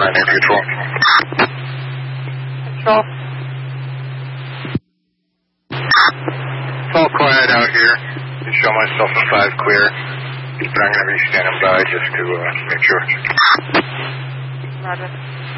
Navy Control. Control. It's all quiet out here. I show myself a 5 clear, but I'm going to be standing by just to make sure. Roger.